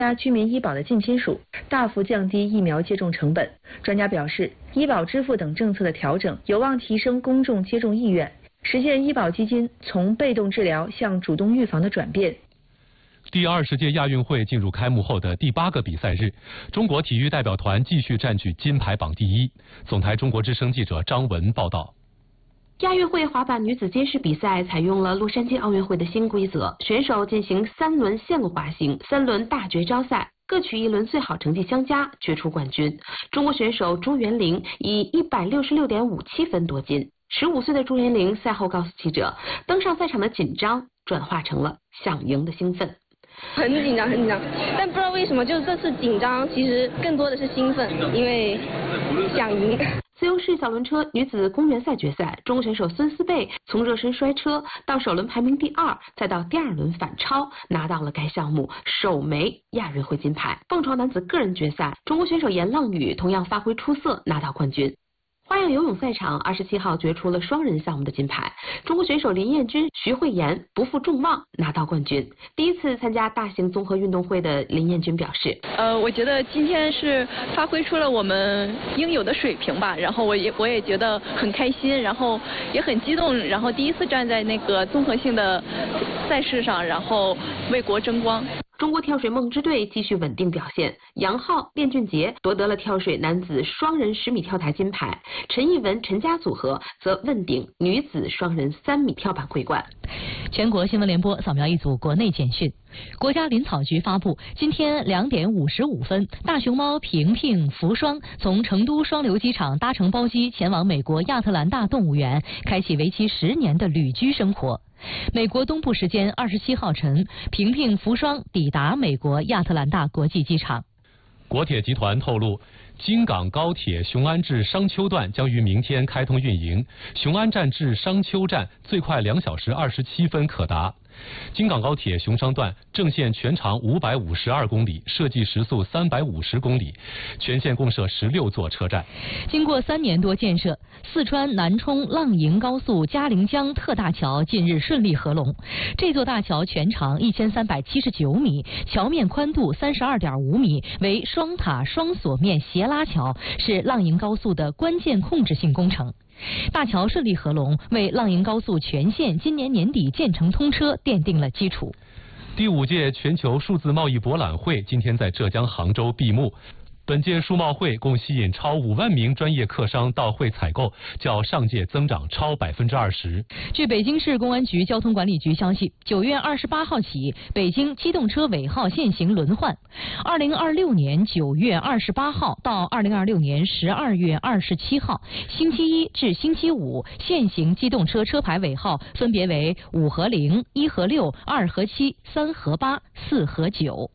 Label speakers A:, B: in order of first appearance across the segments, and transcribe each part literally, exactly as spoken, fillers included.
A: 加居民医保的近亲属，大幅降低疫苗接种成本。专家表示，医保支付等政策的调整，有望提升公众接种意愿，实现医保基金从被动治疗向主动预防的转变。
B: 第二十届亚运会进入开幕后的第八个比赛日，中国体育代表团继续占据金牌榜第一。总台中国之声记者张文报道。
C: 亚运会滑板女子街式比赛采用了洛杉矶奥运会的新规则，选手进行三轮线路滑行，三轮大绝招赛，各取一轮最好成绩相加，决出冠军。中国选手朱元玲以一百六十六点五七分夺金。十五岁的朱元玲赛后告诉记者，登上赛场的紧张转化成了想赢的兴奋。
D: 很紧张，很紧张，但不知道为什么，就是这次紧张，其实更多的是兴奋，因为想赢。
C: 自由式小轮车女子公园赛决赛，中国选手孙思贝从热身摔车到首轮排名第二，再到第二轮反超，拿到了该项目首枚亚运会金牌。蹦床男子个人决赛，中国选手严浪宇同样发挥出色，拿到冠军。花样游泳赛场二十七号决出了双人项目的金牌，中国选手林彦君、徐慧妍不负众望拿到冠军。第一次参加大型综合运动会的林彦君表示，
E: 呃，我觉得今天是发挥出了我们应有的水平吧，然后我也我也觉得很开心，然后也很激动，然后第一次站在那个综合性的赛事上，然后为国争光。
C: 中国跳水梦之队继续稳定表现，杨昊、卞俊杰夺得了跳水男子双人十米跳台金牌，陈艺文、陈佳组合则问鼎女子双人三米跳板桂冠。
F: 全国新闻联播扫描一组国内简讯。国家林草局发布，今天两点五十五分，大熊猫平平、福双从成都双流机场搭乘包机前往美国亚特兰大动物园，开启为期十年的旅居生活。美国东部时间二十七号晨，平平、福双抵达美国亚特兰大国际机场。
B: 国铁集团透露，京港高铁雄安至商丘段将于明天开通运营，雄安站至商丘站最快两小时二十七分可达。京港高铁雄商段正线全长五百五十二公里，设计时速三百五十公里，全线共设十六座车站。
F: 经过三年多建设，四川南充浪营高速嘉陵江特大桥近日顺利合龙。这座大桥全长一千三百七十九米，桥面宽度三十二点五米，为双塔双锁面斜拉桥，是浪营高速的关键控制性工程。大桥顺利合龙，为浪营高速全线今年年底建成通车奠定了基础。
B: 第五届全球数字贸易博览会今天在浙江杭州闭幕。本届数贸会共吸引超五万名专业客商到会采购，较上届增长超百分之二十。
F: 据北京市公安局交通管理局消息，九月二十八号起，北京机动车尾号限行轮换。二零二六年九月二十八号到二零二六年十二月二十七号，星期一至星期五，限行机动车车牌尾号分别为五和零、一和六、二和七、三和八、四和九。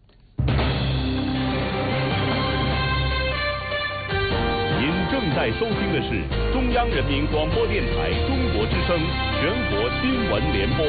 G: 正在收听的是中央人民广播电台中国之声全国新闻联播。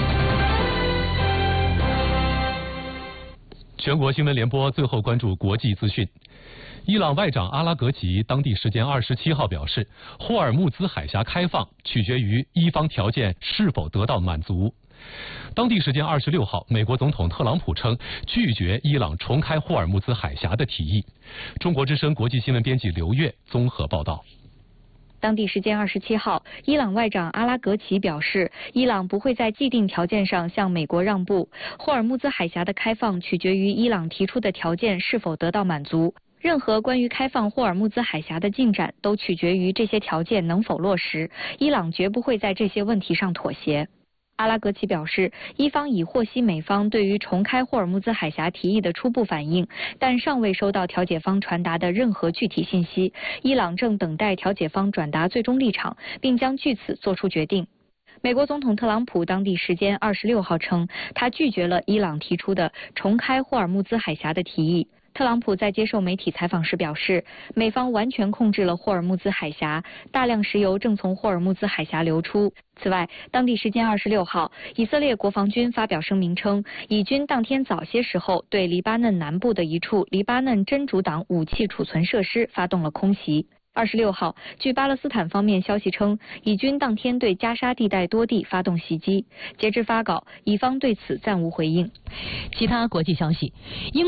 B: 全国新闻联播最后关注国际资讯。伊朗外长阿拉格齐当地时间二十七号表示，霍尔木兹海峡开放取决于伊方条件是否得到满足。当地时间二十六号，美国总统特朗普称拒绝伊朗重开霍尔木兹海峡的提议。中国之声国际新闻编辑刘越综合报道。
H: 当地时间二十七号，伊朗外长阿拉格齐表示，伊朗不会在既定条件上向美国让步。霍尔木兹海峡的开放取决于伊朗提出的条件是否得到满足。任何关于开放霍尔木兹海峡的进展都取决于这些条件能否落实。伊朗绝不会在这些问题上妥协。阿拉格齐表示，伊方已获悉美方对于重开霍尔木兹海峡提议的初步反应，但尚未收到调解方传达的任何具体信息。伊朗正等待调解方转达最终立场，并将据此作出决定。美国总统特朗普当地时间二十六号称，他拒绝了伊朗提出的重开霍尔木兹海峡的提议。特朗普在接受媒体采访时表示，美方完全控制了霍尔木兹海峡，大量石油正从霍尔木兹海峡流出。此外，当地时间二十六号，以色列国防军发表声明称，以军当天早些时候对黎巴嫩南部的一处黎巴嫩真主党武器储存设施发动了空袭。二十六号，据巴勒斯坦方面消息称，以军当天对加沙地带多地发动袭击。截至发稿，以方对此暂无回应。
F: 其他国际消息，英